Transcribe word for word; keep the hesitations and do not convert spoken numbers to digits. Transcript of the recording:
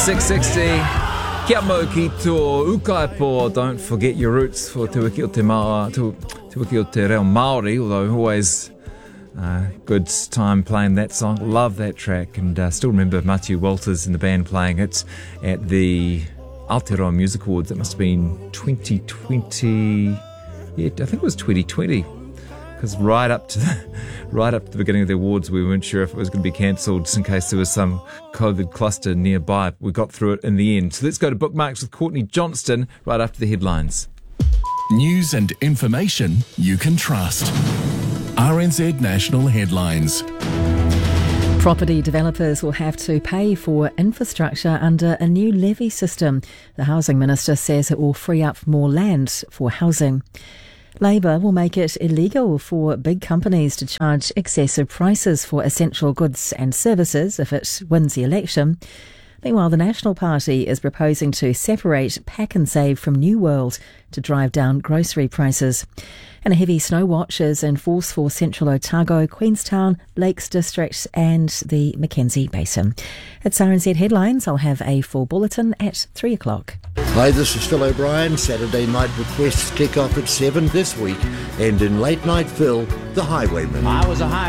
six sixty. Kia mau ki tō Ukaipo. Don't forget your roots for Te Wiki o Te Mao, Te, Te Wiki o Te Reo Māori, although always uh, good time playing that song. Love that track, and uh, still remember Matthew Walters and the band playing it at the Aotearoa Music Awards. That must have been twenty twenty. Yeah, I think it was twenty twenty. Because right up to the, right up to the beginning of the awards, we weren't sure if it was going to be cancelled, just in case there was some COVID cluster nearby. We got through it in the end. So let's go to Bookmarks with Courtney Johnston right after the headlines. News and information you can trust. R N Z National Headlines. Property developers will have to pay for infrastructure under a new levy system. The Housing Minister says it will free up more land for housing. Labor will make it illegal for big companies to charge excessive prices for essential goods and services if it wins the election. Meanwhile, the National Party is proposing to separate Pack and Save from New World to drive down grocery prices. And a heavy snow watch is in force for central Otago, Queenstown, Lakes District and the Mackenzie Basin. It's R N Z Headlines. I'll have a full bulletin at three o'clock. Hi, this is Phil O'Brien. Saturday night requests kick off at seven this week. And in Late Night Phil, The Highwayman. I was a high